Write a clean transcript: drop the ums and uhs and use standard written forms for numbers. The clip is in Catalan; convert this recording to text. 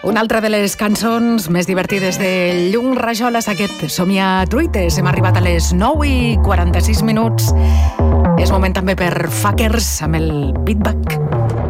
Una altra de les cançons més divertides de Llum Rajoles, aquest Somia Truites. Hem arribat a les 9:46. És moment també per Fuckers amb el Beatback.